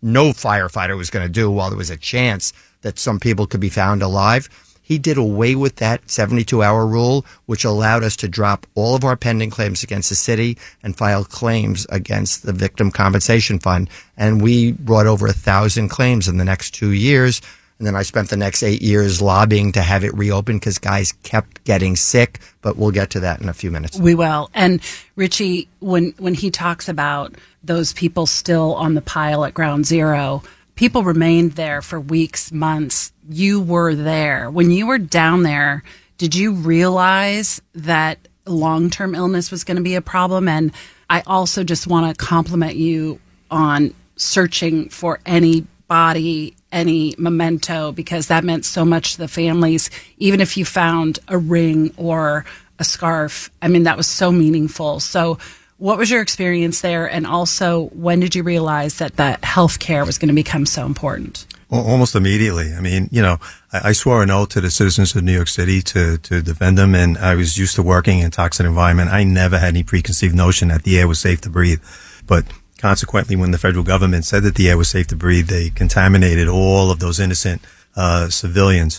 no firefighter was going to do while there was a chance that some people could be found alive. He did away with that 72-hour rule, which allowed us to drop all of our pending claims against the city and file claims against the Victim Compensation Fund. And we brought over 1,000 claims in the next 2 years. And then I spent the next 8 years lobbying to have it reopened because guys kept getting sick. But we'll get to that in a few minutes. We will. And Richie, when he talks about those people still on the pile at Ground Zero, people remained there for weeks, months. You were there. When you were down there, did you realize that long-term illness was going to be a problem? And I also just want to compliment you on searching for any body, any memento, because that meant so much to the families. Even if you found a ring or a scarf, I mean, that was so meaningful. So what was your experience there? And also, when did you realize that health care was going to become so important? Well, almost immediately. I mean, I swore an oath to the citizens of New York City to defend them, and I was used to working in a toxic environment. I never had any preconceived notion that the air was safe to breathe. But consequently, when the federal government said that the air was safe to breathe, they contaminated all of those innocent civilians.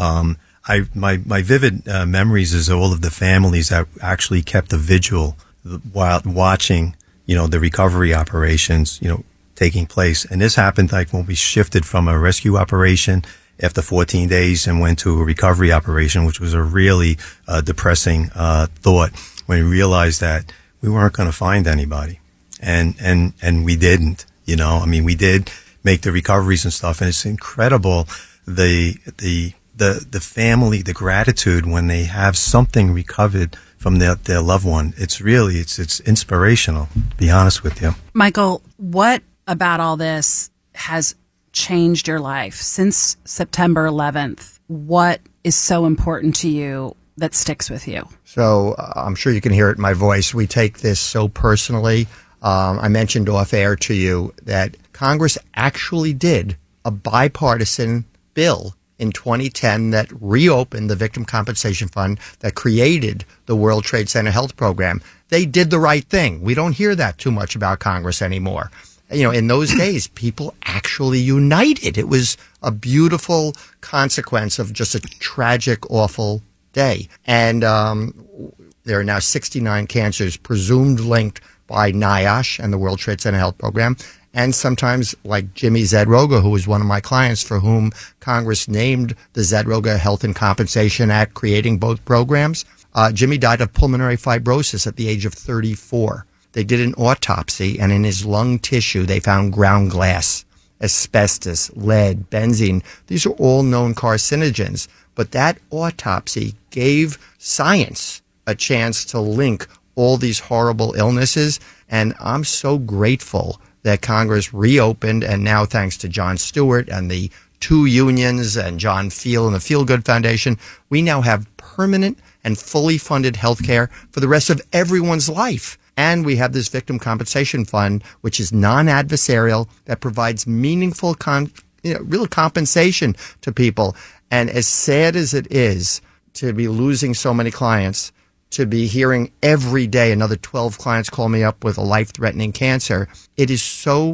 My vivid memories is all of the families that actually kept a vigil while watching, the recovery operations, taking place. And this happened like when we shifted from a rescue operation after 14 days and went to a recovery operation, which was a really depressing thought when we realized that we weren't going to find anybody. And we didn't, we did make the recoveries and stuff. And it's incredible the family, the gratitude when they have something recovered from their loved one. It's really, it's inspirational, to be honest with you. Michael, what about all this has changed your life since September 11th? What is so important to you that sticks with you? So I'm sure you can hear it in my voice. We take this so personally. I mentioned off air to you that Congress actually did a bipartisan bill in 2010 that reopened the Victim Compensation Fund, that created the World Trade Center Health Program. They did the right thing. We don't hear that too much about Congress anymore. In those days, people actually united. It was a beautiful consequence of just a tragic, awful day. And there are now 69 cancers presumed linked by NIOSH and the World Trade Center Health Program. And sometimes, like Jimmy Zadroga, who was one of my clients for whom Congress named the Zadroga Health and Compensation Act, creating both programs. Jimmy died of pulmonary fibrosis at the age of 34. They did an autopsy, and in his lung tissue, they found ground glass, asbestos, lead, benzene. These are all known carcinogens. But that autopsy gave science a chance to link all these horrible illnesses. And I'm so grateful that Congress reopened, and now thanks to Jon Stewart and the two unions and John Feel and the Feel Good Foundation, we now have permanent and fully funded health care for the rest of everyone's life. And we have this Victim Compensation Fund, which is non-adversarial, that provides meaningful real compensation to people. And as sad as it is to be losing so many clients, to be hearing every day another 12 clients call me up with a life-threatening cancer, it is so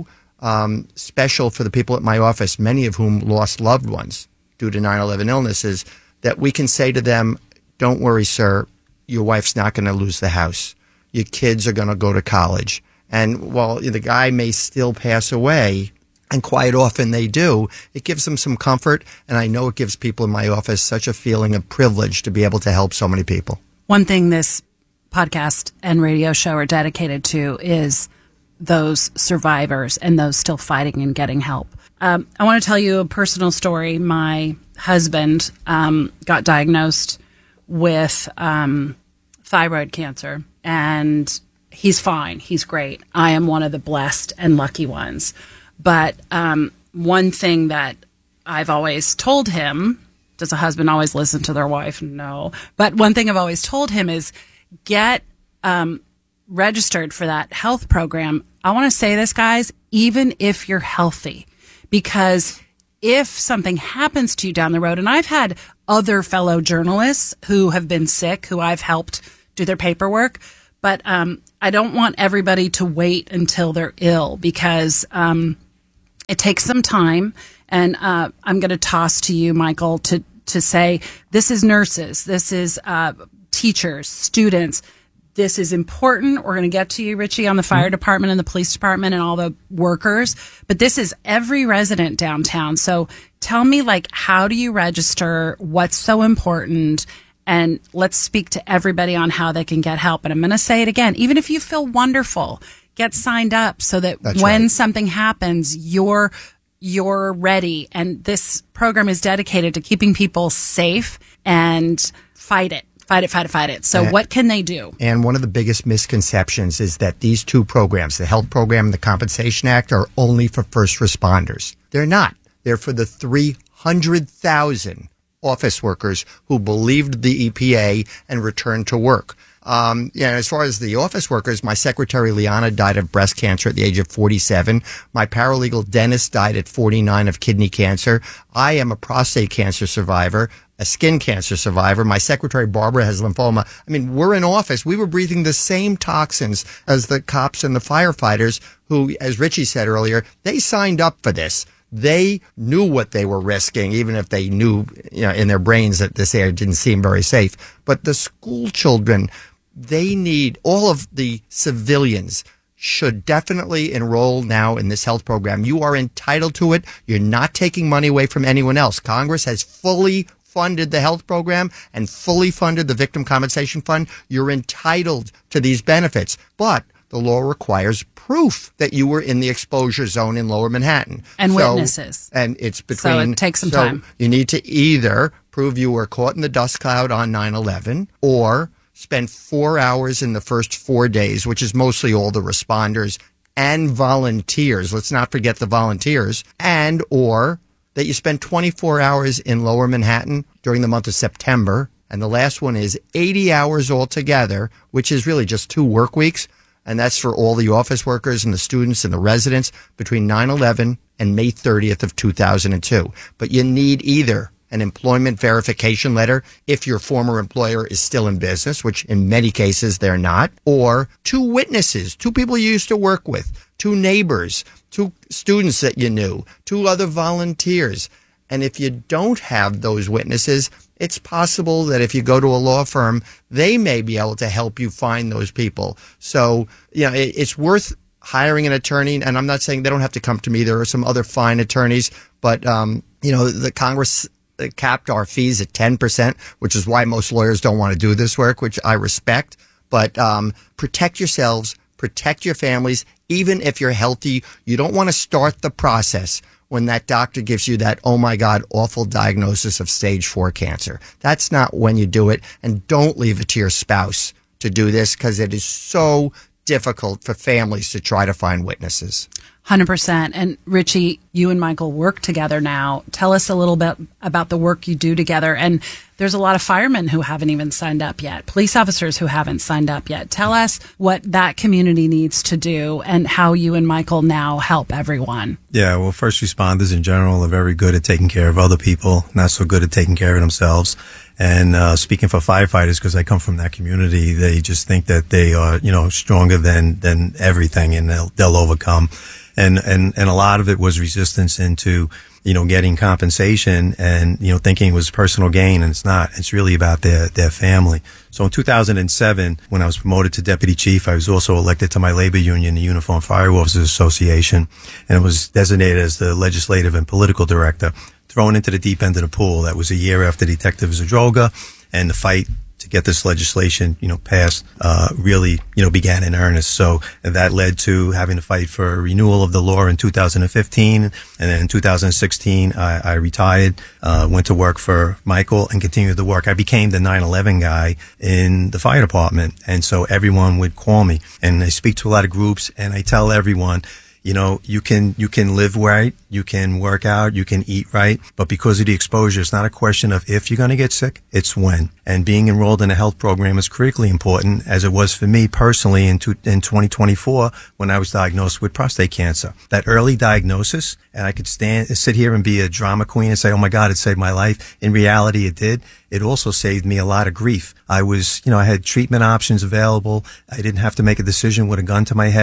special for the people at my office, many of whom lost loved ones due to 9/11 illnesses, that we can say to them, don't worry, sir, your wife's not going to lose the house. Your kids are going to go to college. And while the guy may still pass away, and quite often they do, it gives them some comfort. And I know it gives people in my office such a feeling of privilege to be able to help so many people. One thing this podcast and radio show are dedicated to is those survivors and those still fighting and getting help. I want to tell you a personal story. My husband got diagnosed with thyroid cancer, and he's fine. He's great. I am one of the blessed and lucky ones. But one thing that I've always told him, does a husband always listen to their wife? No. But one thing I've always told him is get registered for that health program. I want to say this, guys, even if you're healthy, because if something happens to you down the road, and I've had other fellow journalists who have been sick, who I've helped do their paperwork, but I don't want everybody to wait until they're ill, because It takes some time, and I'm going to toss to you, Michael, to say this is nurses, this is teachers, students. This is important. We're going to get to you, Richie, on the fire department and the police department and all the workers. But this is every resident downtown. So tell me, how do you register? What's so important? And let's speak to everybody on how they can get help. And I'm going to say it again. Even if you feel wonderful, get signed up so that when something happens, you're ready. And this program is dedicated to keeping people safe and fight it. Fight it. So what can they do? And one of the biggest misconceptions is that these two programs, the health program and the Compensation Act, are only for first responders. They're not. They're for the 300,000 office workers who believed the EPA and returned to work. As far as the office workers, my secretary, Liana, died of breast cancer at the age of 47. My paralegal, Dennis, died at 49 of kidney cancer. I am a prostate cancer survivor, a skin cancer survivor. My secretary, Barbara, has lymphoma. I mean, we're in office. We were breathing the same toxins as the cops and the firefighters who, as Richie said earlier, they signed up for this. They knew what they were risking, even if they knew, in their brains that this air didn't seem very safe. But the school children, they need, all of the civilians should definitely enroll now in this health program. You are entitled to it. You're not taking money away from anyone else. Congress has fully funded the health program and fully funded the Victim Compensation Fund. You're entitled to these benefits, but the law requires proof that you were in the exposure zone in Lower Manhattan. And witnesses. And it's between... So it takes some time. You need to either prove you were caught in the dust cloud on 9/11 or spend 4 hours in the first 4 days, which is mostly all the responders and volunteers. Let's not forget the volunteers. And or that you spend 24 hours in Lower Manhattan during the month of September. And the last one is 80 hours altogether, which is really just 2 work weeks. And that's for all the office workers and the students and the residents between 9/11 and May 30th of 2002. But you need either an employment verification letter if your former employer is still in business, which in many cases they're not, or 2 witnesses, 2 people you used to work with, 2 neighbors, 2 students that you knew, 2 other volunteers. And if you don't have those witnesses, it's possible that if you go to a law firm, they may be able to help you find those people. So, it's worth hiring an attorney. And I'm not saying they don't have to come to me. There are some other fine attorneys, but, the Congress capped our fees at 10%, which is why most lawyers don't want to do this work, which I respect. But protect yourselves, protect your families. Even if you're healthy, you don't want to start the process when that doctor gives you that, oh my God, awful diagnosis of stage 4 cancer. That's not when you do it. And don't leave it to your spouse to do this, because it is so difficult for families to try to find witnesses. 100%. And Richie, you and Michael work together now. Tell us a little bit about the work you do together. And there's a lot of firemen who haven't even signed up yet, police officers who haven't signed up yet. Tell us what that community needs to do and how you and Michael now help everyone. Yeah, well, first responders in general are very good at taking care of other people, not so good at taking care of themselves. And speaking for firefighters, because I come from that community, they just think that they are, stronger than everything, and they'll overcome. And a lot of it was resistance into, getting compensation and, thinking it was personal gain, and it's not. It's really about their family. So in 2007, when I was promoted to deputy chief, I was also elected to my labor union, the Uniformed Fire Officers Association, and was designated as the legislative and political director, thrown into the deep end of the pool. That was a year after Detective Zadroga, and the fight to get this legislation, passed, really, began in earnest. So that led to having to fight for a renewal of the law in 2015. And then in 2016, I retired, went to work for Michael and continued to work. I became the 9/11 guy in the fire department. And so everyone would call me, and I speak to a lot of groups, and I tell everyone, you can live right, you can work out, you can eat right, but because of the exposure, it's not a question of if you're going to get sick, it's when. And being enrolled in a health program is critically important, as it was for me personally in 2024 when I was diagnosed with prostate cancer. That early diagnosis, and I could sit here and be a drama queen and say, oh my God, it saved my life. In reality, it did. It also saved me a lot of grief. I was, I had treatment options available. I didn't have to make a decision with a gun to my head.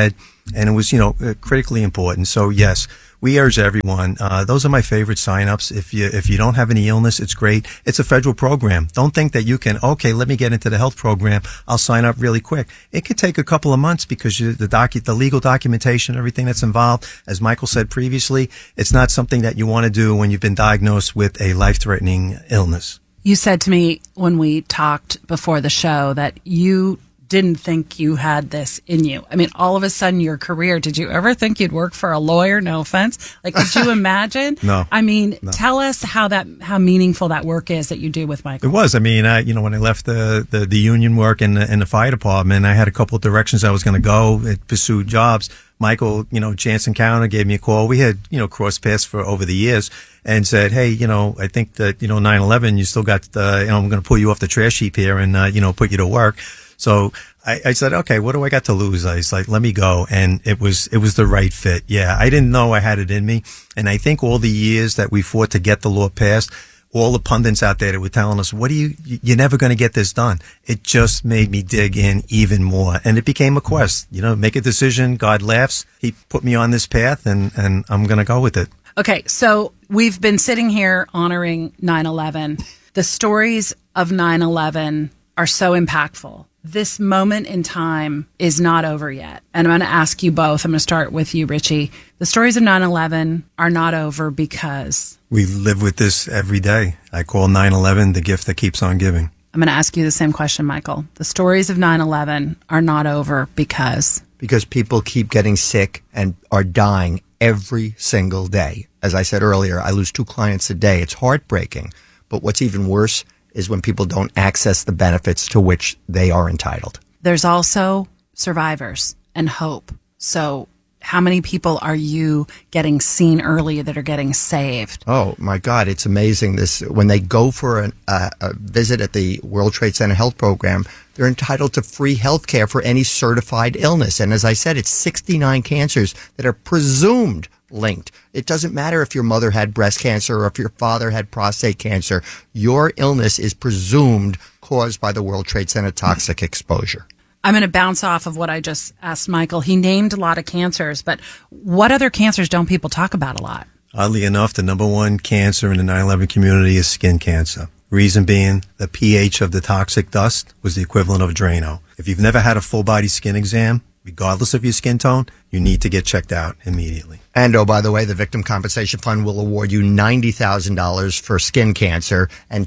and it was, critically important. So yes, we urge everyone. Those are my favorite signups. If you don't have any illness, it's great. It's a federal program. Don't think that you can, okay, let me get into the health program. I'll sign up really quick. It could take a couple of months because the legal documentation, everything that's involved, as Michael said previously, it's not something that you want to do when you've been diagnosed with a life-threatening illness. You said to me when we talked before the show that you didn't think you had this in you. I mean, all of a sudden your career, did you ever think you'd work for a lawyer? No offense. Like, could you imagine? No. I mean, Tell us how meaningful that work is that you do with Michael. It was. I mean, when I left the union work in the fire department, I had a couple of directions I was going to go, pursue jobs. Michael, Jansen Counter gave me a call. We had, crossed paths for over the years and said, hey, I think that, 9/11, you still got, I'm going to pull you off the trash heap here and, put you to work. So I said, okay, what do I got to lose? I was like, let me go. And it was the right fit. Yeah. I didn't know I had it in me. And I think all the years that we fought to get the law passed, all the pundits out there that were telling us, you're never going to get this done. It just made me dig in even more. And it became a quest, make a decision. God laughs. He put me on this path and I'm going to go with it. Okay. So we've been sitting here honoring 9/11. The stories of 9/11 are so impactful. This moment in time is not over yet. And I'm going to ask you both. I'm going to start with you, Richie. The stories of 9/11 are not over because we live with this every day. I call 9/11 the gift that keeps on giving. I'm going to ask you the same question, Michael. The stories of 9/11 are not over because people keep getting sick and are dying every single day. As I said earlier, I lose 2 clients a day. It's heartbreaking. But what's even worse is when people don't access the benefits to which they are entitled. There's also survivors and hope. So how many people are you getting seen early that are getting saved? Oh, my God. It's amazing. When they go for a visit at the World Trade Center Health Program, they're entitled to free health care for any certified illness. And as I said, it's 69 cancers that are presumed linked. It doesn't matter if your mother had breast cancer or if your father had prostate cancer. Your illness is presumed caused by the World Trade Center toxic exposure. I'm going to bounce off of what I just asked Michael. He named a lot of cancers, but what other cancers don't people talk about a lot? Oddly enough, the number one cancer in the 9/11 community is skin cancer. Reason being, the pH of the toxic dust was the equivalent of Drano. If you've never had a full body skin exam, regardless of your skin tone, you need to get checked out immediately. And, oh, by the way, the Victim Compensation Fund will award you $90,000 for skin cancer and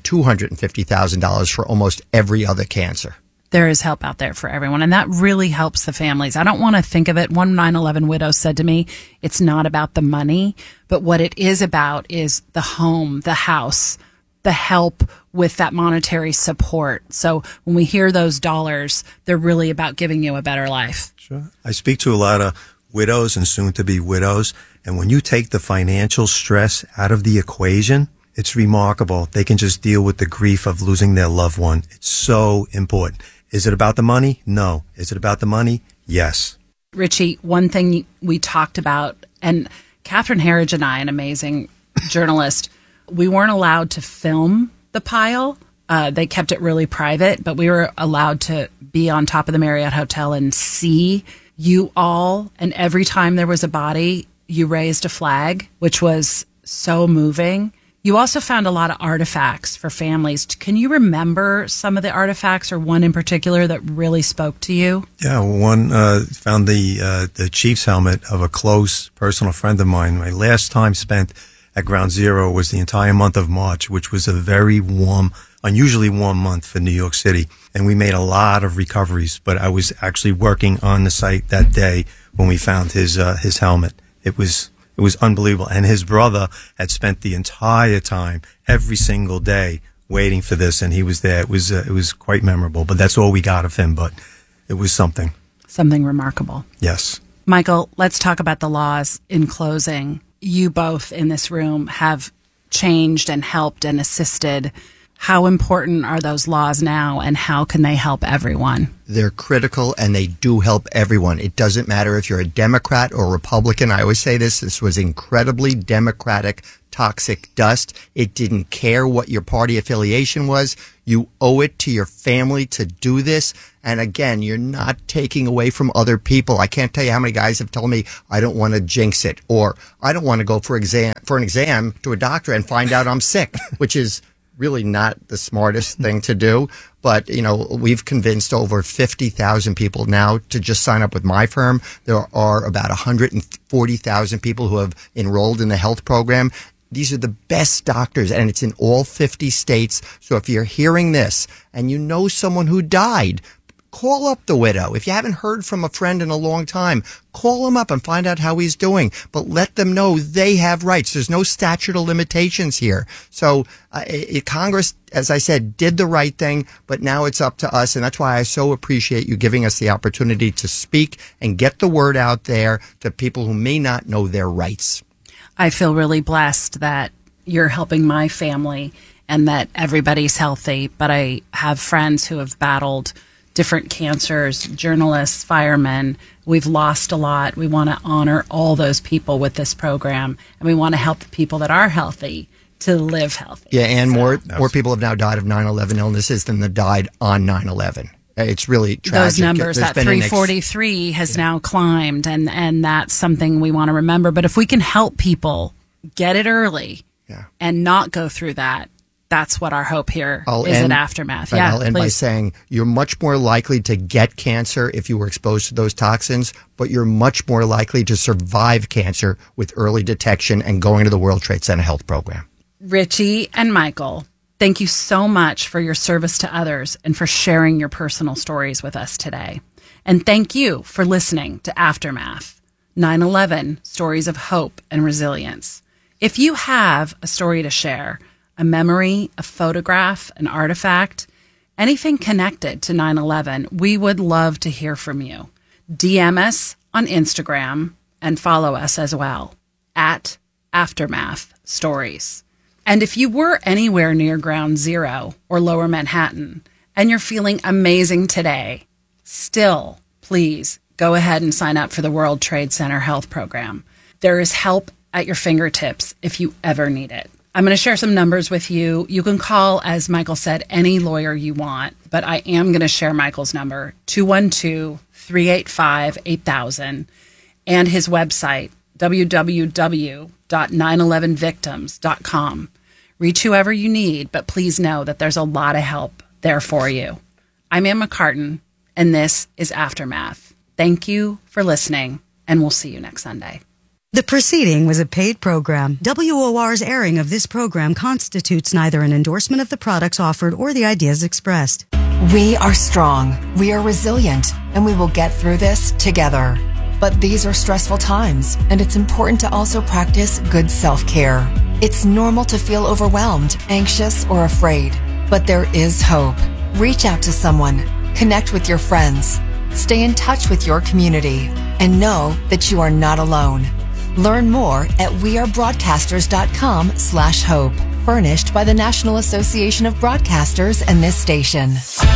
$250,000 for almost every other cancer. There is help out there for everyone, and that really helps the families. I don't want to think of it. One 9/11 widow said to me, it's not about the money, but what it is about is the home, the house, the help with that monetary support. So when we hear those dollars, they're really about giving you a better life. Sure. I speak to a lot of widows and soon-to-be widows, and when you take the financial stress out of the equation, it's remarkable. They can just deal with the grief of losing their loved one. It's so important. Is it about the money? No. Is it about the money? Yes. Richie, one thing we talked about, and Catherine Herridge and I, an amazing journalist, we weren't allowed to film the pile. They kept it really private, but we were allowed to be on top of the Marriott Hotel and see you all. And every time there was a body, you raised a flag, which was so moving. You also found a lot of artifacts for families. Can you remember some of the artifacts or one in particular that really spoke to you? Yeah, one found the chief's helmet of a close personal friend of mine. My last time spent at Ground Zero was the entire month of March, which was a very warm, unusually warm month for New York City. And we made a lot of recoveries, but I was actually working on the site that day when we found his helmet. It was unbelievable. And his brother had spent the entire time, every single day, waiting for this, and he was there. It was quite memorable, but that's all we got of him, but it was something. Something remarkable. Yes. Michael, let's talk about the laws in closing. You both in this room have changed and helped and assisted. How important are those laws now, and how can they help everyone? They're critical, and they do help everyone. It doesn't matter if you're a Democrat or Republican. I always say this was incredibly democratic toxic dust. It didn't care what your party affiliation was. You owe it to your family to do this. And again, you're not taking away from other people. I can't tell you how many guys have told me, I don't want to jinx it, or I don't want to go for an exam to a doctor and find out I'm sick, which is really not the smartest thing to do. But, we've convinced over 50,000 people now to just sign up with my firm. There are about 140,000 people who have enrolled in the health program. These are the best doctors, and it's in all 50 states. So if you're hearing this and you know someone who died, call up the widow. If you haven't heard from a friend in a long time, call him up and find out how he's doing. But let them know they have rights. There's no statute of limitations here. So Congress, as I said, did the right thing, but now it's up to us. And that's why I so appreciate you giving us the opportunity to speak and get the word out there to people who may not know their rights. I feel really blessed that you're helping my family and that everybody's healthy. But I have friends who have battled different cancers, journalists, firemen. We've lost a lot. We want to honor all those people with this program, and we want to help the people that are healthy to live healthy. Yeah, and more people have now died of 9/11 illnesses than that died on 9/11. It's really tragic. Those numbers, that 343 has now climbed, and that's something we want to remember. But if we can help people get it early and not go through that, that's what our hope here is at Aftermath. Yeah, I'll end by saying you're much more likely to get cancer if you were exposed to those toxins, but you're much more likely to survive cancer with early detection and going to the World Trade Center health program. Richie and Michael, thank you so much for your service to others and for sharing your personal stories with us today. And thank you for listening to Aftermath, 9/11 Stories of Hope and Resilience. If you have a story to share, a memory, a photograph, an artifact, anything connected to 9/11, we would love to hear from you. DM us on Instagram and follow us as well at Aftermath Stories. And if you were anywhere near Ground Zero or Lower Manhattan and you're feeling amazing today, still, please go ahead and sign up for the World Trade Center Health Program. There is help at your fingertips if you ever need it. I'm going to share some numbers with you. You can call, as Michael said, any lawyer you want, but I am going to share Michael's number, 212-385-8000, and his website, www.911victims.com. Reach whoever you need, but please know that there's a lot of help there for you. I'm Ann McCartan, and this is Aftermath. Thank you for listening, and we'll see you next Sunday. The preceding was a paid program. WOR's airing of this program constitutes neither an endorsement of the products offered or the ideas expressed. We are strong, we are resilient, and we will get through this together. But these are stressful times, and it's important to also practice good self-care. It's normal to feel overwhelmed, anxious, or afraid, but there is hope. Reach out to someone, connect with your friends, stay in touch with your community, and know that you are not alone. Learn more at wearebroadcasters.com/hope. Furnished by the National Association of Broadcasters and this station.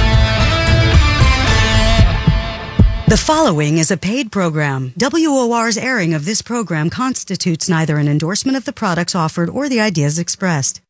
The following is a paid program. WOR's airing of this program constitutes neither an endorsement of the products offered or the ideas expressed.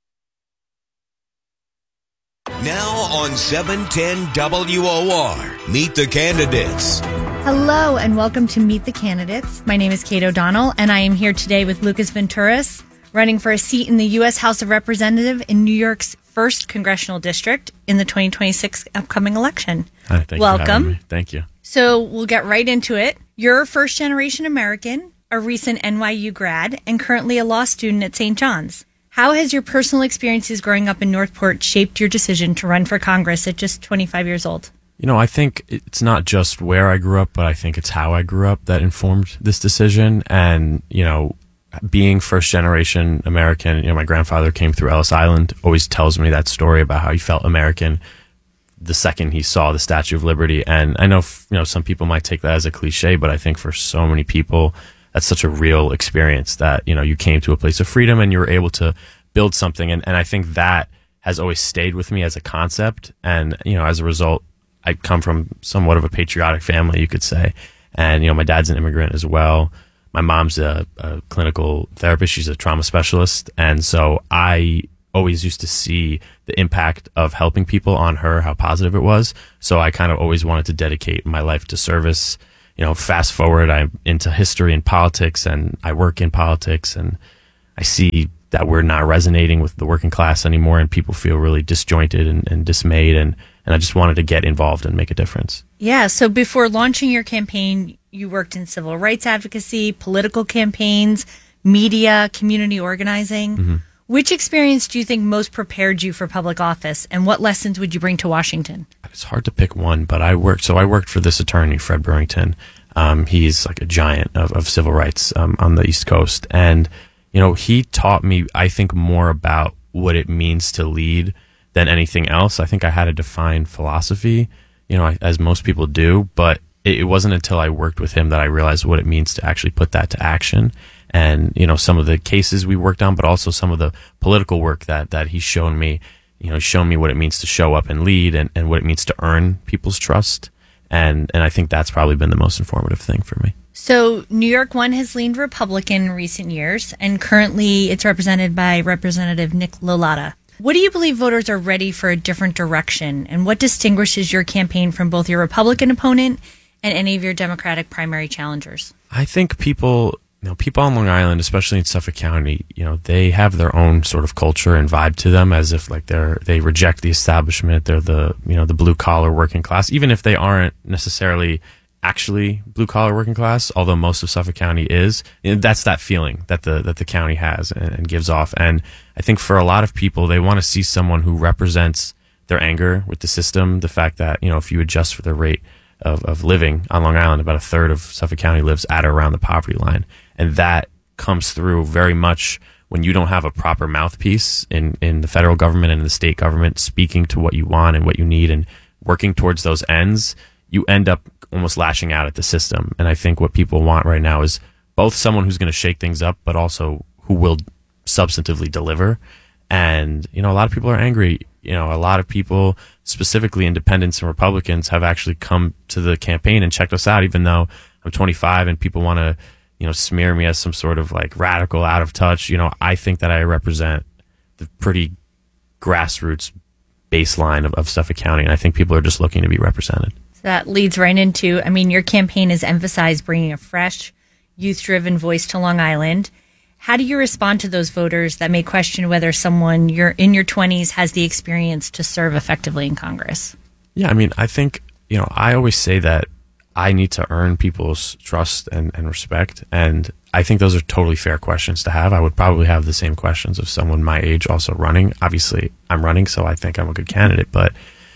Now on 710 WOR, Meet the Candidates. Hello and welcome to Meet the Candidates. My name is Kate O'Donnell and I am here today with Lucas Venturis, running for a seat in the U.S. House of Representatives in New York's 1st Congressional District in the 2026 upcoming election. Hi, thank you for having me. Thank you. So we'll get right into it. You're a first-generation American, a recent NYU grad, and currently a law student at St. John's. How has your personal experiences growing up in Northport shaped your decision to run for Congress at just 25 years old? You know, I think it's not just where I grew up, but I think it's how I grew up that informed this decision. And, you know, being first generation American, you know, my grandfather came through Ellis Island, always tells me that story about how he felt American the second he saw the Statue of Liberty. And I know, you know, some people might take that as a cliche, but I think for so many people, that's such a real experience that, you know, you came to a place of freedom and you were able to build something. And I think that has always stayed with me as a concept. And, you know, as a result, I come from somewhat of a patriotic family, you could say. And, you know, my dad's an immigrant as well. my mom's a clinical therapist. She's a trauma specialist. And so I always used to see the impact of helping people on her, how positive it was. So I kind of always wanted to dedicate my life to service. Fast forward, I'm into history and politics, and I work in politics, and I see that we're not resonating with the working class anymore, and people feel really disjointed and dismayed, and I just wanted to get involved and make a difference. Yeah, so before launching your campaign, you worked in civil rights advocacy, political campaigns, media, community organizing. Mm-hmm. Which experience do you think most prepared you for public office, and what lessons would you bring to Washington? It's hard to pick one, but I worked for this attorney, Fred Burrington. He's like a giant of civil rights on the East Coast. And, he taught me, I think, more about what it means to lead than anything else. I think I had a defined philosophy, as most people do, but it wasn't until I worked with him that I realized what it means to actually put that to action. And, some of the cases we worked on, but also some of the political work that he's shown me, shown me what it means to show up and lead and what it means to earn people's trust. And I think that's probably been the most informative thing for me. So New York 1 has leaned Republican in recent years, and currently it's represented by Representative Nick Lolata. What do you believe voters are ready for a different direction, and what distinguishes your campaign from both your Republican opponent and any of your Democratic primary challengers? I think people on Long Island, especially in Suffolk County, they have their own sort of culture and vibe to them, as if like they reject the establishment. They're the blue collar working class, even if they aren't necessarily actually blue collar working class, although most of Suffolk County is. That's that feeling that the county has and gives off. And I think for a lot of people, they want to see someone who represents their anger with the system, the fact that, if you adjust for the rate of living on Long Island, about a third of Suffolk County lives at or around the poverty line. And that comes through very much when you don't have a proper mouthpiece in the federal government and in the state government speaking to what you want and what you need and working towards those ends. You end up almost lashing out at the system. And I think what people want right now is both someone who's going to shake things up, but also who will substantively deliver. And, a lot of people are angry. A lot of people, specifically independents and Republicans, have actually come to the campaign and checked us out, even though I'm 25 and people want to, smear me as some sort of like radical, out of touch. I think that I represent the pretty grassroots baseline of Suffolk County. And I think people are just looking to be represented. So that leads right into, your campaign has emphasized bringing a fresh, youth-driven voice to Long Island. How do you respond to those voters that may question whether someone you're in your 20s has the experience to serve effectively in Congress? Yeah, I think, I always say that I need to earn people's trust and respect. And I think those are totally fair questions to have. I would probably have the same questions of someone my age also running. Obviously, I'm running, so I think I'm a good candidate. But,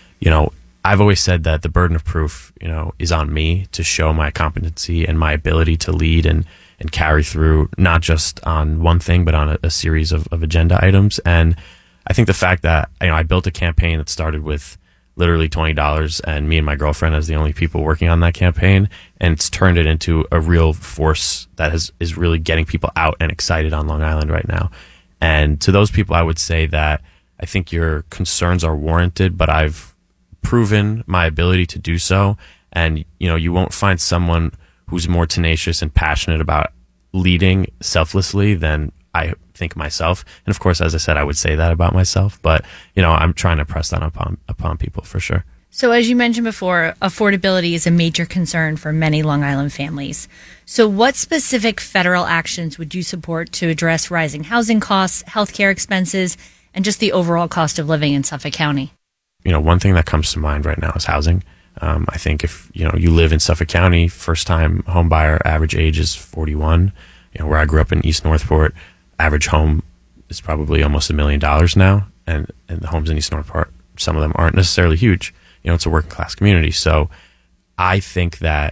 I've always said that the burden of proof, is on me to show my competency and my ability to lead and carry through, not just on one thing, but on a series of agenda items. And I think the fact that, I built a campaign that started with literally $20 and me and my girlfriend as the only people working on that campaign. And it's turned it into a real force that is really getting people out and excited on Long Island right now. And to those people, I would say that I think your concerns are warranted, but I've proven my ability to do so. And, you won't find someone who's more tenacious and passionate about leading selflessly than I think myself. And of course, as I said, I would say that about myself, but I'm trying to press that upon people for sure. So as you mentioned before, affordability is a major concern for many Long Island families. So what specific federal actions would you support to address rising housing costs, healthcare expenses, and just the overall cost of living in Suffolk County? One thing that comes to mind right now is housing. I think if, you live in Suffolk County, first time home buyer, average age is 41. Where I grew up in East Northport, average home is probably almost $1 million now. And the homes in East Northport, some of them aren't necessarily huge. It's a working class community. So I think that,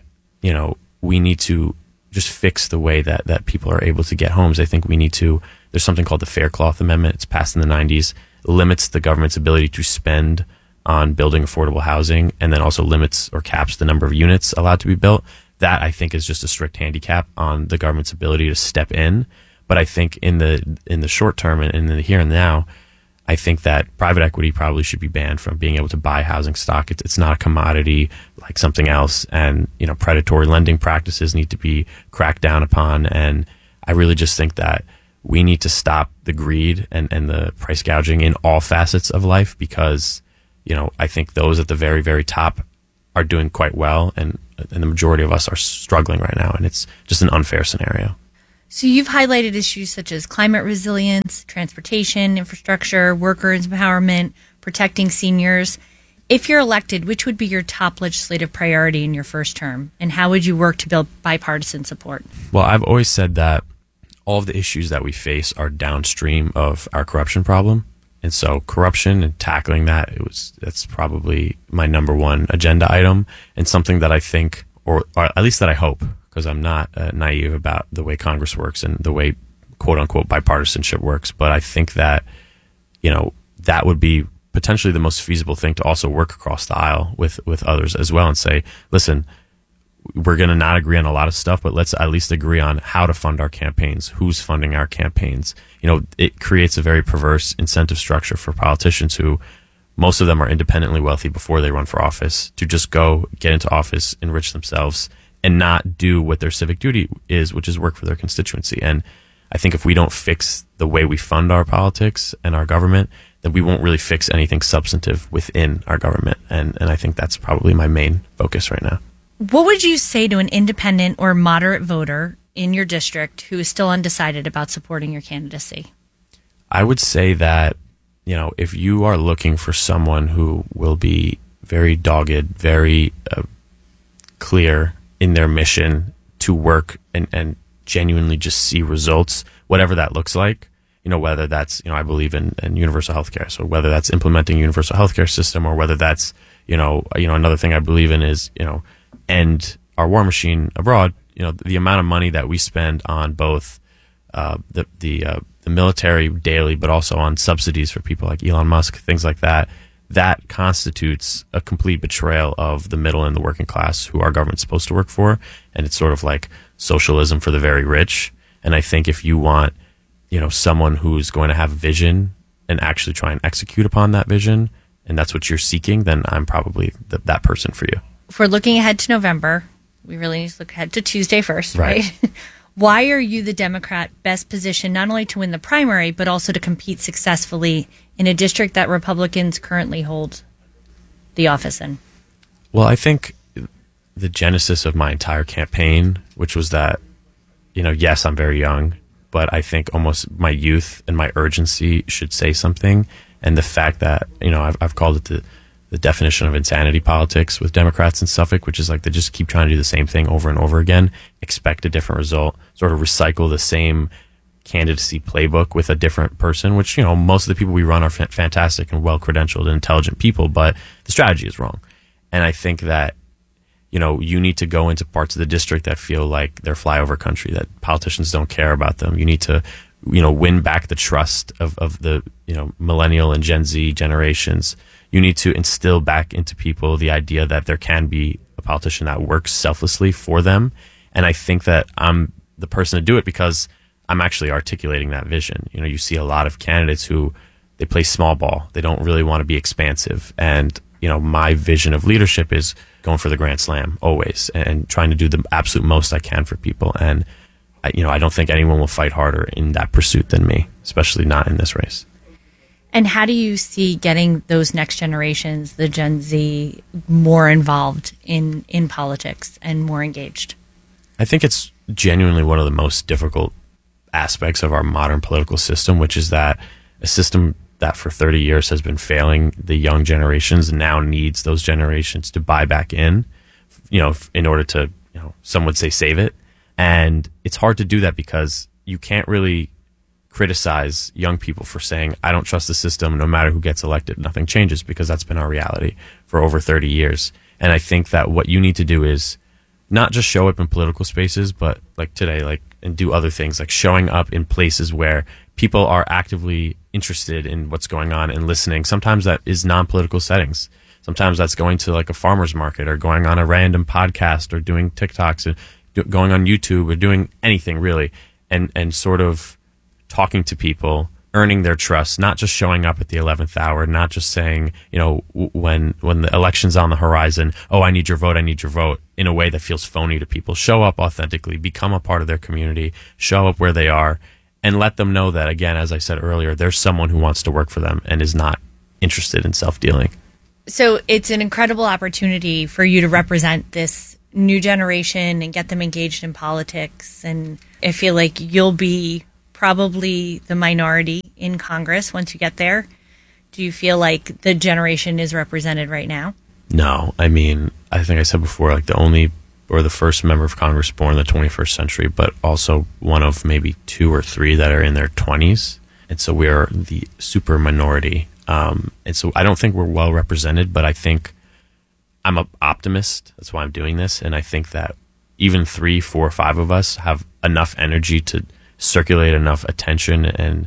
we need to just fix the way that people are able to get homes. I think we need to, there's something called the Faircloth Amendment. It's passed in the 90s. It limits the government's ability to spend on building affordable housing, and then also limits or caps the number of units allowed to be built. That, I think, is just a strict handicap on the government's ability to step in. But I think in the short term and in the here and now, I think that private equity probably should be banned from being able to buy housing stock. It's not a commodity like something else. And, predatory lending practices need to be cracked down upon. And I really just think that we need to stop the greed and the price gouging in all facets of life, because, I think those at the very, very top are doing quite well. And the majority of us are struggling right now. And it's just an unfair scenario. So you've highlighted issues such as climate resilience, transportation, infrastructure, workers' empowerment, protecting seniors. If you're elected, which would be your top legislative priority in your first term? And how would you work to build bipartisan support? Well, I've always said that all of the issues that we face are downstream of our corruption problem. And so corruption and tackling that's probably my number one agenda item, and something that I think, or at least that I hope, because I'm not naive about the way Congress works and the way quote unquote bipartisanship works. But I think that, that would be potentially the most feasible thing to also work across the aisle with others as well, and say, listen, we're going to not agree on a lot of stuff, but let's at least agree on how to fund our campaigns, who's funding our campaigns. It creates a very perverse incentive structure for politicians who, most of them are independently wealthy before they run for office, to just go get into office, enrich themselves, and not do what their civic duty is, which is work for their constituency. And I think if we don't fix the way we fund our politics and our government, then we won't really fix anything substantive within our government. And I think that's probably my main focus right now. What would you say to an independent or moderate voter in your district who is still undecided about supporting your candidacy? I would say that, if you are looking for someone who will be very dogged, very clear in their mission to work and genuinely just see results, whatever that looks like, whether that's, I believe in universal healthcare. So whether that's implementing universal healthcare system, or whether that's, another thing I believe in is, end our war machine abroad. The amount of money that we spend on both the military daily, but also on subsidies for people like Elon Musk, things like that, that constitutes a complete betrayal of the middle and the working class, who our government's supposed to work for. And it's sort of like socialism for the very rich. And I think if you want, someone who's going to have a vision and actually try and execute upon that vision, and that's what you're seeking, then I'm probably that person for you. If we're looking ahead to November, we really need to look ahead to Tuesday first, right? Why are you the Democrat best positioned not only to win the primary, but also to compete successfully in a district that Republicans currently hold the office in? Well, I think the genesis of my entire campaign, which was that, yes, I'm very young, but I think almost my youth and my urgency should say something. And the fact that, I've called it the definition of insanity politics with Democrats in Suffolk, which is like they just keep trying to do the same thing over and over again, expect a different result, sort of recycle the same candidacy playbook with a different person, which, most of the people we run are fantastic and well-credentialed and intelligent people, but the strategy is wrong. And I think that, you need to go into parts of the district that feel like they're flyover country, that politicians don't care about them. You need to, win back the trust of the, millennial and Gen Z generations. You need to instill back into people the idea that there can be a politician that works selflessly for them. And I think that I'm the person to do it because I'm actually articulating that vision. You see a lot of candidates who they play small ball. They don't really want to be expansive. And, my vision of leadership is going for the grand slam always and trying to do the absolute most I can for people. And, I don't think anyone will fight harder in that pursuit than me, especially not in this race. And how do you see getting those next generations, the Gen Z, more involved in politics and more engaged? I think it's genuinely one of the most difficult aspects of our modern political system, which is that a system that for 30 years has been failing the young generations now needs those generations to buy back in, in order to, some would say save it. And it's hard to do that because you can't really criticize young people for saying, I don't trust the system, no matter who gets elected, nothing changes, because that's been our reality for over 30 years. And I think that what you need to do is not just show up in political spaces, but like today, and do other things, like showing up in places where people are actively interested in what's going on and listening. Sometimes that is non-political settings. Sometimes that's going to like a farmer's market or going on a random podcast or doing TikToks and going on YouTube or doing anything really, and sort of talking to people earning their trust, not just showing up at the 11th hour, not just saying, when the election's on the horizon, oh, I need your vote, in a way that feels phony to people. Show up authentically, become a part of their community, show up where they are, and let them know that, again, as I said earlier, there's someone who wants to work for them and is not interested in self-dealing. So it's an incredible opportunity for you to represent this new generation and get them engaged in politics. And I feel like you'll be probably the minority in Congress once you get there. Do you feel like the generation is represented right now? No. I mean, I think I said before, like the first member of Congress born in the 21st century, but also one of maybe 2 or 3 that are in their 20s. And so we're the super minority. And so I don't think we're well represented, but I think I'm an optimist. That's why I'm doing this. And I think that even 3, 4, 5 of us have enough energy to circulate enough attention and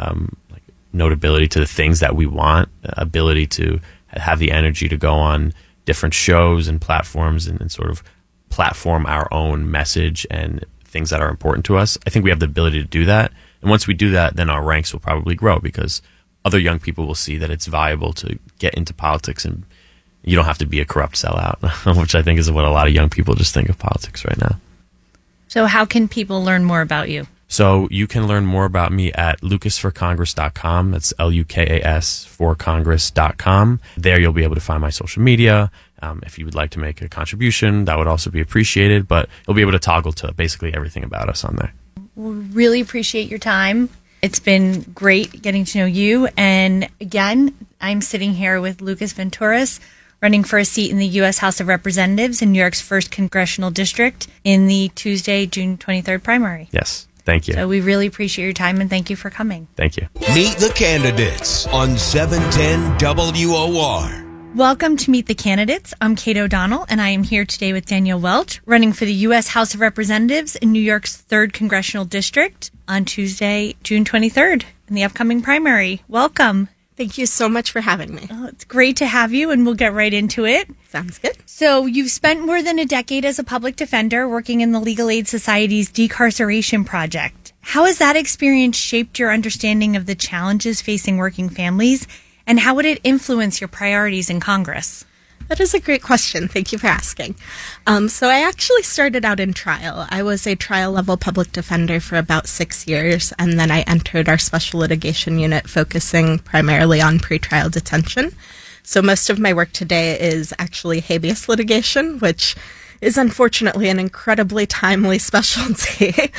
notability to the things that we want, ability to have the energy to go on different shows and platforms and sort of platform our own message and things that are important to us. I think we have the ability to do that. And once we do that, then our ranks will probably grow because other young people will see that it's viable to get into politics and you don't have to be a corrupt sellout, which I think is what a lot of young people just think of politics right now. So how can people learn more about you? So you can learn more about me at lucasforcongress.com. That's LUKAS for Congress.com. There you'll be able to find my social media. If you would like to make a contribution, that would also be appreciated, but you'll be able to toggle to basically everything about us on there. We really appreciate your time. It's been great getting to know you. And again, I'm sitting here with Lucas Venturis, running for a seat in the U.S. House of Representatives in New York's 1st Congressional District in the Tuesday, June 23rd primary. Yes. Thank you. So we really appreciate your time and thank you for coming. Thank you. Meet the candidates on 710 WOR. Welcome to Meet the Candidates. I'm Kate O'Donnell, and I am here today with Danielle Welch, running for the U.S. House of Representatives in New York's 3rd Congressional District on Tuesday, June 23rd in the upcoming primary. Welcome. Thank you so much for having me. Oh, it's great to have you, and we'll get right into it. Sounds good. So you've spent more than a decade as a public defender working in the Legal Aid Society's decarceration project. How has that experience shaped your understanding of the challenges facing working families, and how would it influence your priorities in Congress? That is a great question. Thank you for asking. So I actually started out in trial. I was a trial-level public defender for about 6 years, and then I entered our special litigation unit focusing primarily on pretrial detention. So most of my work today is actually habeas litigation, which is unfortunately an incredibly timely specialty.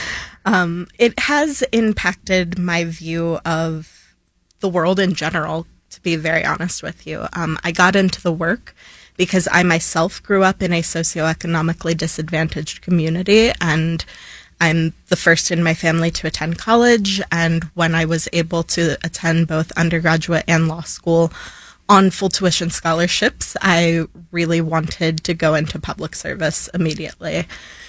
It has impacted my view of the world in general, to be very honest with you. I got into the work because I myself grew up in a socioeconomically disadvantaged community, and I'm the first in my family to attend college. And when I was able to attend both undergraduate and law school on full tuition scholarships, I really wanted to go into public service immediately,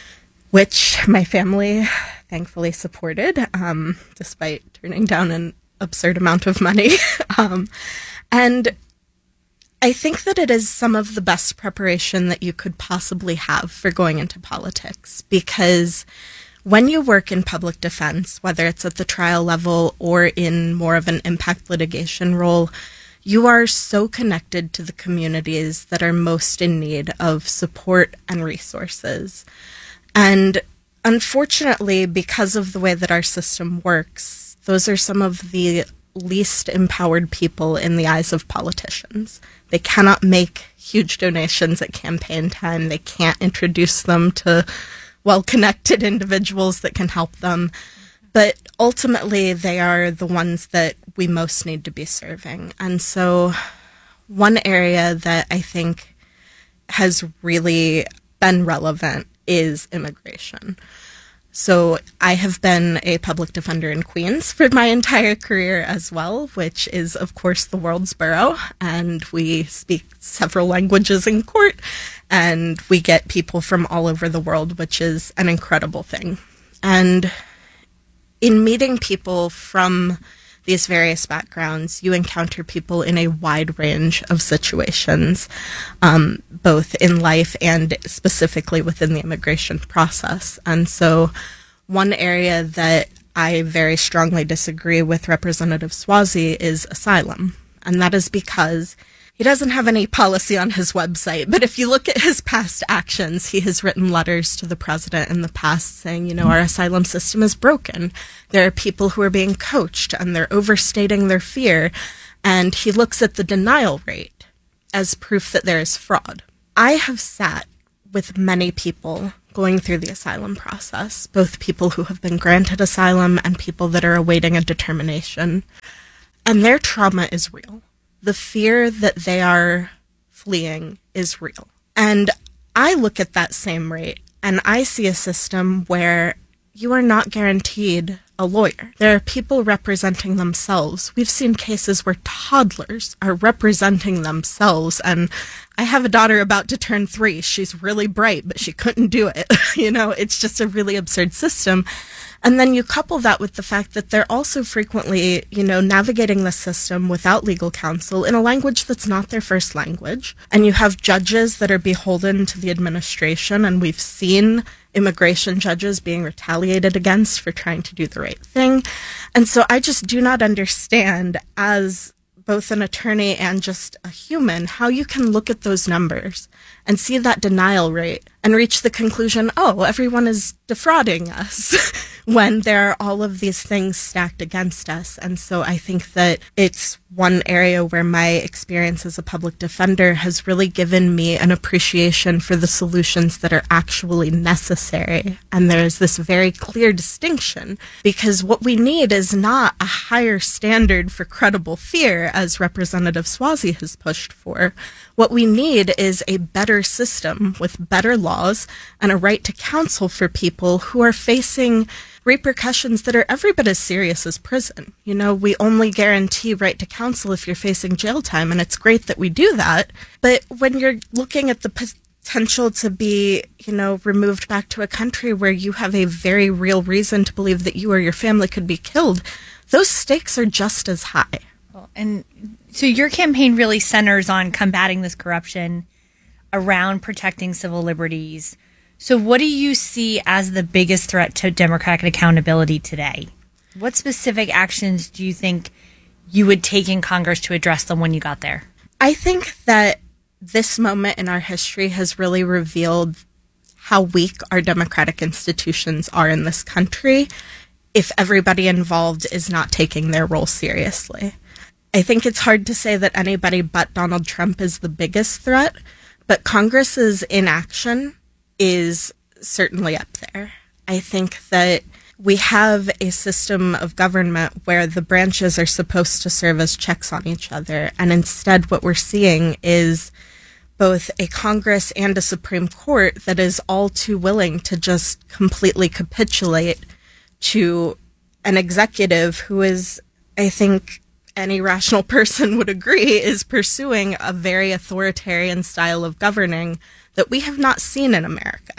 which my family thankfully supported, despite turning down an absurd amount of money. And I think that it is some of the best preparation that you could possibly have for going into politics, because when you work in public defense, whether it's at the trial level or in more of an impact litigation role, you are so connected to the communities that are most in need of support and resources. And unfortunately, because of the way that our system works, those are some of the least empowered people in the eyes of politicians. They cannot make huge donations at campaign time. They can't introduce them to well-connected individuals that can help them. But ultimately, they are the ones that we most need to be serving. And so one area that I think has really been relevant is immigration. So I have been a public defender in Queens for my entire career as well, which is, of course, the world's borough. And we speak several languages in court, and we get people from all over the world, which is an incredible thing. And in meeting people from these various backgrounds, you encounter people in a wide range of situations, both in life and specifically within the immigration process. And so one area that I very strongly disagree with Representative Suozzi is asylum. And that is because he doesn't have any policy on his website. But if you look at his past actions, he has written letters to the president in the past saying, our asylum system is broken. There are people who are being coached and they're overstating their fear. And he looks at the denial rate as proof that there is fraud. I have sat with many people going through the asylum process, both people who have been granted asylum and people that are awaiting a determination. And their trauma is real. The fear that they are fleeing is real. And I look at that same rate and I see a system where you are not guaranteed a lawyer. There are people representing themselves. We've seen cases where toddlers are representing themselves. And I have a daughter about to turn 3. She's really bright, but she couldn't do it. It's just a really absurd system. And then you couple that with the fact that they're also frequently, navigating the system without legal counsel in a language that's not their first language. And you have judges that are beholden to the administration. And we've seen immigration judges being retaliated against for trying to do the right thing. And so I just do not understand, as both an attorney and just a human, how you can look at those numbers and see that denial rate and reach the conclusion, everyone is defrauding us when there are all of these things stacked against us. And so I think that it's one area where my experience as a public defender has really given me an appreciation for the solutions that are actually necessary. And there's this very clear distinction, because what we need is not a higher standard for credible fear, as Representative Suozzi has pushed for. What we need is a better system with better laws and a right to counsel for people who are facing repercussions that are every bit as serious as prison. We only guarantee right to counsel if you're facing jail time, and it's great that we do that. But when you're looking at the potential to be, removed back to a country where you have a very real reason to believe that you or your family could be killed, those stakes are just as high. And so your campaign really centers on combating this corruption around protecting civil liberties. So what do you see as the biggest threat to democratic accountability today? What specific actions do you think you would take in Congress to address them when you got there? I think that this moment in our history has really revealed how weak our democratic institutions are in this country if everybody involved is not taking their role seriously. I think it's hard to say that anybody but Donald Trump is the biggest threat, but Congress's inaction is certainly up there. I think that we have a system of government where the branches are supposed to serve as checks on each other, and instead what we're seeing is both a Congress and a Supreme Court that is all too willing to just completely capitulate to an executive who is, I think any rational person would agree, is pursuing a very authoritarian style of governing that we have not seen in America.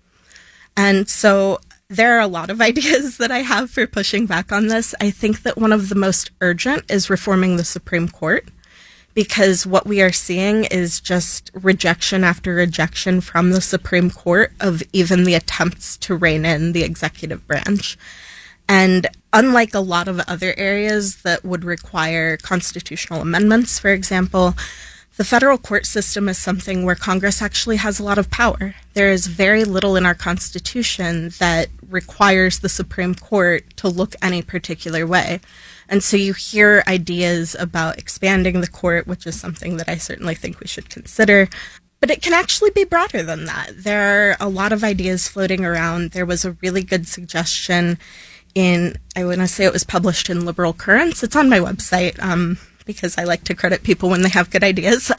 And so there are a lot of ideas that I have for pushing back on this. I think that one of the most urgent is reforming the Supreme Court, because what we are seeing is just rejection after rejection from the Supreme Court of even the attempts to rein in the executive branch. And unlike a lot of other areas that would require constitutional amendments, for example, the federal court system is something where Congress actually has a lot of power. There is very little in our Constitution that requires the Supreme Court to look any particular way. And so you hear ideas about expanding the court, which is something that I certainly think we should consider. But it can actually be broader than that. There are a lot of ideas floating around. There was a really good suggestion I want to say it was published in Liberal Currents. It's on my website because I like to credit people when they have good ideas.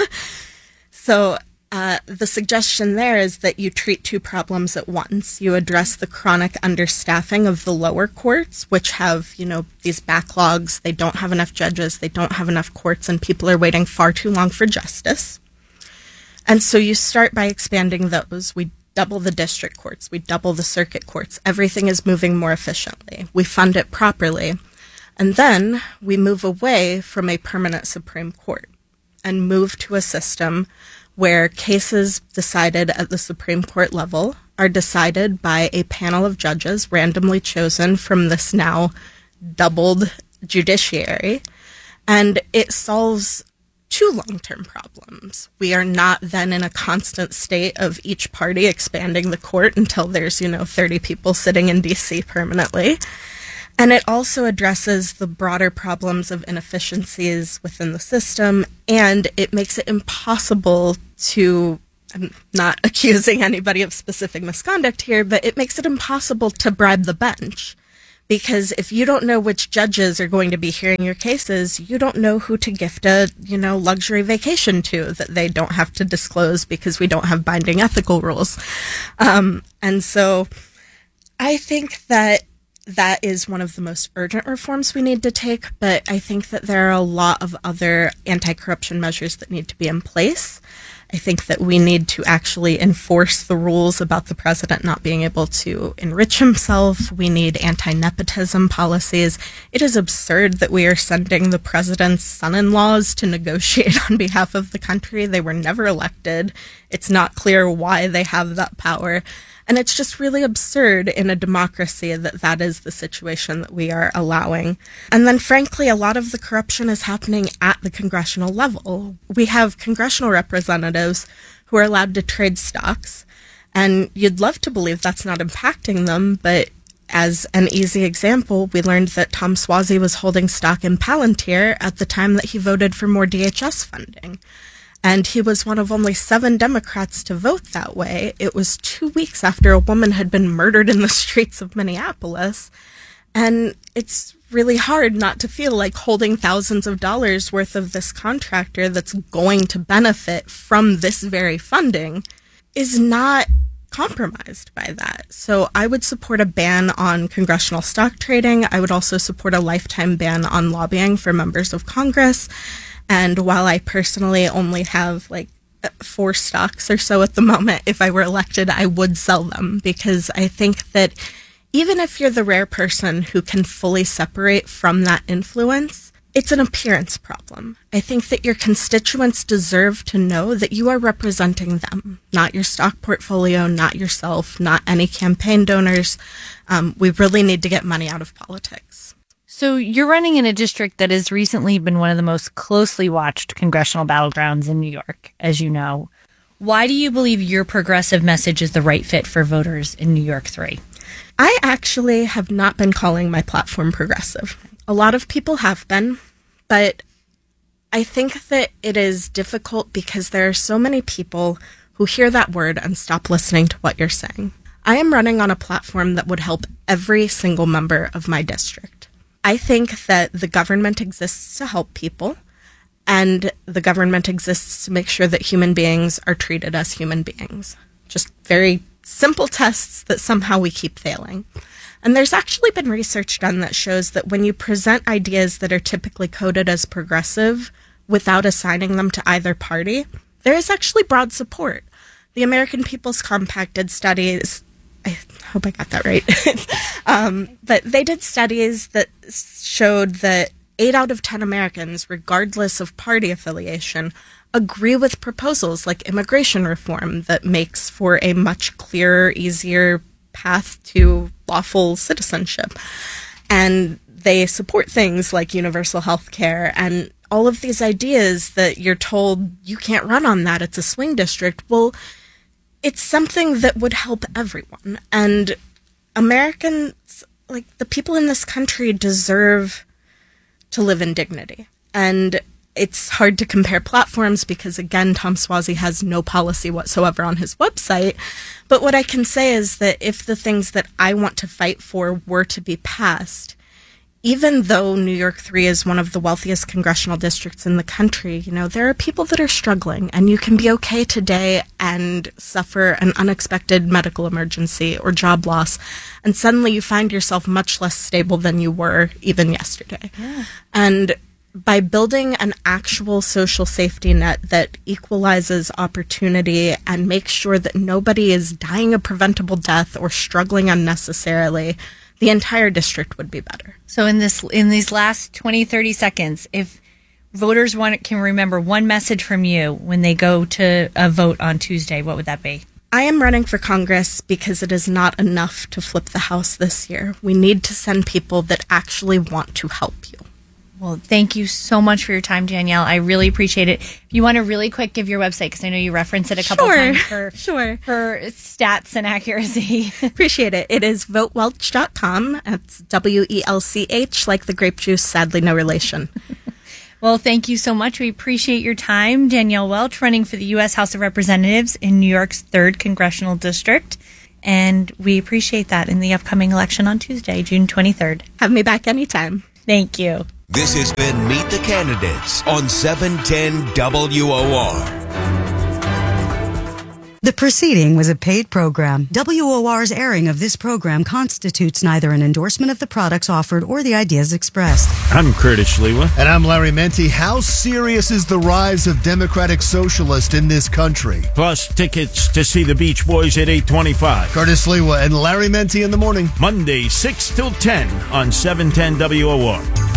So the suggestion there is that you treat two problems at once. You address the chronic understaffing of the lower courts, which have, these backlogs. They don't have enough judges. They don't have enough courts, and people are waiting far too long for justice. And so you start by expanding those. We double the district courts. We double the circuit courts. Everything is moving more efficiently. We fund it properly. And then we move away from a permanent Supreme Court and move to a system where cases decided at the Supreme Court level are decided by a panel of judges randomly chosen from this now doubled judiciary. And it solves two long-term problems. We are not then in a constant state of each party expanding the court until there's, 30 people sitting in D.C. permanently. And it also addresses the broader problems of inefficiencies within the system, and it makes it impossible to, I'm not accusing anybody of specific misconduct here, but it makes it impossible to bribe the bench. Because if you don't know which judges are going to be hearing your cases, you don't know who to gift a, luxury vacation to that they don't have to disclose because we don't have binding ethical rules. And so I think that is one of the most urgent reforms we need to take, but I think that there are a lot of other anti-corruption measures that need to be in place. I think that we need to actually enforce the rules about the president not being able to enrich himself. We need anti-nepotism policies. It is absurd that we are sending the president's son-in-laws to negotiate on behalf of the country. They were never elected. It's not clear why they have that power. And it's just really absurd in a democracy that is the situation that we are allowing. And then, frankly, a lot of the corruption is happening at the congressional level. We have congressional representatives who are allowed to trade stocks, and you'd love to believe that's not impacting them, but as an easy example, we learned that Tom Suozzi was holding stock in Palantir at the time that he voted for more DHS funding. And he was one of only 7 Democrats to vote that way. It was 2 weeks after a woman had been murdered in the streets of Minneapolis. And it's really hard not to feel like holding thousands of dollars worth of this contractor that's going to benefit from this very funding is not compromised by that. So I would support a ban on congressional stock trading. I would also support a lifetime ban on lobbying for members of Congress. And while I personally only have 4 stocks or so at the moment, if I were elected, I would sell them, because I think that even if you're the rare person who can fully separate from that influence, it's an appearance problem. I think that your constituents deserve to know that you are representing them, not your stock portfolio, not yourself, not any campaign donors. We really need to get money out of politics. So you're running in a district that has recently been one of the most closely watched congressional battlegrounds in New York, as you know. Why do you believe your progressive message is the right fit for voters in New York 3? I actually have not been calling my platform progressive. A lot of people have been, but I think that it is difficult because there are so many people who hear that word and stop listening to what you're saying. I am running on a platform that would help every single member of my district. I think that the government exists to help people, and the government exists to make sure that human beings are treated as human beings. Just very simple tests that somehow we keep failing. And there's actually been research done that shows that when you present ideas that are typically coded as progressive without assigning them to either party, there is actually broad support. The American People's Compact did studies, I hope I got that right, but they did studies that showed that 8 out of 10 Americans, regardless of party affiliation, agree with proposals like immigration reform that makes for a much clearer, easier path to lawful citizenship. And they support things like universal health care and all of these ideas that you're told you can't run on that, it's a swing district. Well, it's something that would help everyone. And Americans, the people in this country, deserve to live in dignity. And it's hard to compare platforms because, again, Tom Suozzi has no policy whatsoever on his website. But what I can say is that if the things that I want to fight for were to be passed, even though New York 3 is one of the wealthiest congressional districts in the country, there are people that are struggling, and you can be okay today and suffer an unexpected medical emergency or job loss, and suddenly you find yourself much less stable than you were even yesterday. Yeah. And by building an actual social safety net that equalizes opportunity and makes sure that nobody is dying a preventable death or struggling unnecessarily, the entire district would be better. So in these last 20, 30 seconds, if voters can remember one message from you when they go to a vote on Tuesday, what would that be? I am running for Congress because it is not enough to flip the House this year. We need to send people that actually want to help you. Well, thank you so much for your time, Danielle. I really appreciate it. If you want to really quick give your website, because I know you reference it a couple times for stats and accuracy. Appreciate it. It is votewelch.com. It's WELCH, like the grape juice, sadly no relation. Well, thank you so much. We appreciate your time. Danielle Welch, running for the U.S. House of Representatives in New York's 3rd Congressional District. And we appreciate that in the upcoming election on Tuesday, June 23rd. Have me back anytime. Thank you. This has been Meet the Candidates on 710 WOR. The preceding was a paid program. WOR's airing of this program constitutes neither an endorsement of the products offered or the ideas expressed. I'm Curtis Lewa. And I'm Larry Menti. How serious is the rise of democratic socialists in this country? Plus tickets to see the Beach Boys at 8:25. Curtis Lewa and Larry Menti in the morning. Monday, 6 till 10 on 710 WOR.